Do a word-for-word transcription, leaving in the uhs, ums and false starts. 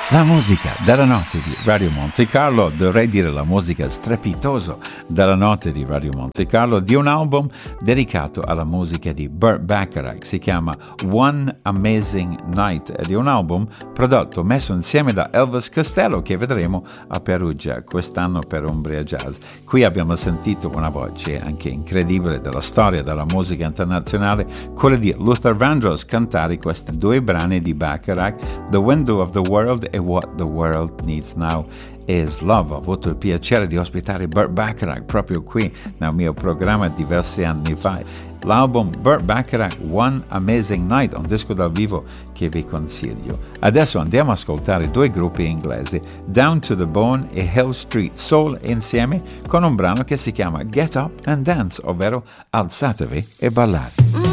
La musica della notte di Radio Monte Carlo, dovrei dire la musica strepitosa della notte di Radio Monte Carlo, di un album dedicato alla musica di Burt Bacharach, si chiama One Amazing Night, ed è un album prodotto, messo insieme da Elvis Costello, che vedremo a Perugia quest'anno per Umbria Jazz. Qui abbiamo sentito una voce anche incredibile della storia della musica internazionale, quella di Luther Vandross, cantare questi due brani di Bacharach, The Window of the World e What the World Needs Now is Love. Ho avuto il piacere di ospitare Burt Bacharach proprio qui nel mio programma diversi anni fa. L'album Burt Bacharach One Amazing Night, un disco dal vivo che vi consiglio. Adesso andiamo a ascoltare due gruppi inglesi, Down to the Bone e Hill Street Soul, insieme con un brano che si chiama Get Up and Dance, ovvero alzatevi e ballate.